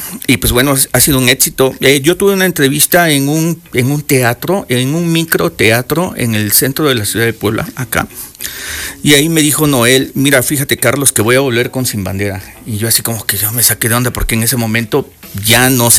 Y pues bueno, ha sido un éxito. Yo tuve una entrevista en un teatro, en un microteatro en el centro de la ciudad de Puebla, acá. Y ahí me dijo Noel, mira, fíjate Carlos, que voy a volver con Sin Bandera. Y yo así como que yo me saqué de onda porque en ese momento ya no se